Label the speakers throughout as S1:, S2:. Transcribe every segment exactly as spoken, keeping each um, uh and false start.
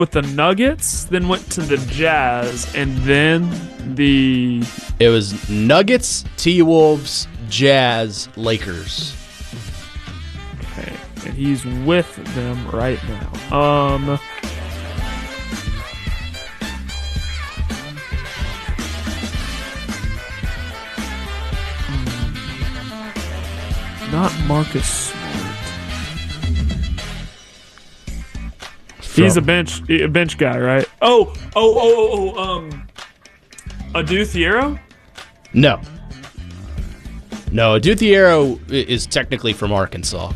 S1: with the Nuggets, then went to the Jazz, and then the...
S2: It was Nuggets, T-Wolves, Jazz, Lakers.
S1: Okay, and he's with them right now. Um... Not Marcus Smart. He's a bench a bench guy, right? Oh, oh, oh, oh, oh um, Adu Thiero?
S2: No. No, Adu Thiero is technically from Arkansas.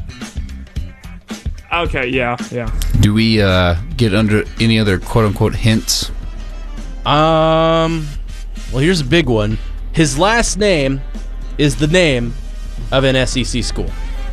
S1: Okay, yeah, yeah.
S3: Do we uh, get under any other quote-unquote hints?
S2: Um, well, here's a big one. His last name is the name of an S E C school.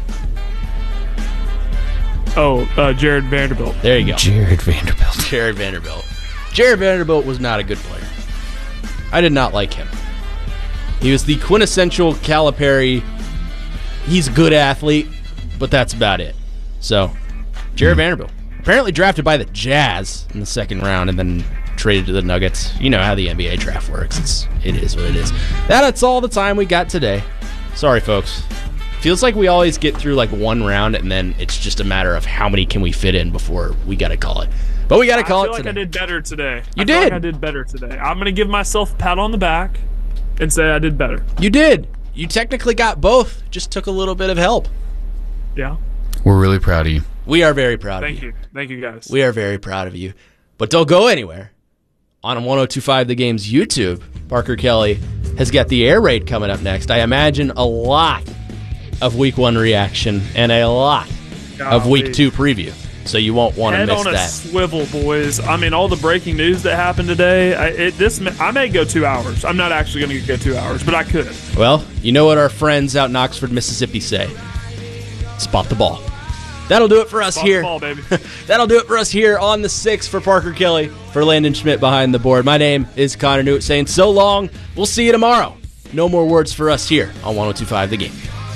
S1: Oh, uh, Jared Vanderbilt.
S2: There you go.
S3: Jared Vanderbilt.
S2: Jared Vanderbilt. Jared Vanderbilt was not a good player. I did not like him. He was the quintessential Calipari. He's a good athlete, but that's about it. So, Jared mm. Vanderbilt. Apparently drafted by the Jazz in the second round and then traded to the Nuggets. You know how the N B A draft works. It's, it is what it is. That's all the time we got today. Sorry, folks. Feels like we always get through like one round and then it's just a matter of how many can we fit in before we got to call it. But we got to call
S1: I feel
S2: it today.
S1: like I did better today.
S2: You
S1: I
S2: did.
S1: Feel like I did better today. I'm going to give myself a pat on the back and say I did better.
S2: You did. You technically got both. Just took a little bit of help.
S1: Yeah.
S3: We're really proud of you.
S2: We are very proud
S1: Thank
S2: of you.
S1: you. Thank you, guys.
S2: We are very proud of you. But don't go anywhere. On one oh two point five The Game's YouTube, Parker Kelly has got the air raid coming up next. I imagine a lot of week one reaction and a lot
S1: Golly.
S2: of week two preview. So you won't want to
S1: Head
S2: miss
S1: on a
S2: that.
S1: swivel, boys. I mean, all the breaking news that happened today. I, it, this may, I may go two hours. I'm not actually going to go two hours, but I could.
S2: Well, you know what our friends out in Oxford, Mississippi say. Spot the ball. That'll do it for us
S1: Spot
S2: here.
S1: the ball, baby.
S2: That'll do it for us here on the six for Parker Kelly, for Landon Schmidt behind the board. My name is Connor Newitt saying so long. We'll see you tomorrow. No more words for us here on one oh two point five The Game.